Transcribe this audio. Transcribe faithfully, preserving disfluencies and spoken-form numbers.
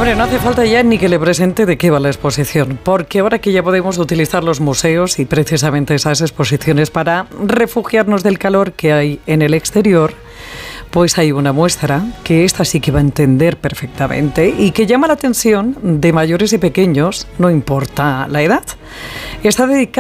Hombre, no hace falta ya ni que le presente de qué va la exposición, porque ahora que ya podemos utilizar los museos y precisamente esas exposiciones para refugiarnos del calor que hay en el exterior, pues hay una muestra que esta sí que va a entender perfectamente y que llama la atención de mayores y pequeños, no importa la edad. Está dedicada